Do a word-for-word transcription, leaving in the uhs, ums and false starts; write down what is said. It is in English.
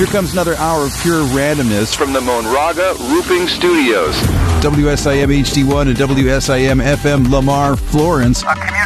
Here comes another hour of pure randomness from the Monraga Roofing Studios. W S I M H D one and W S I M F M Lamar, Florence. A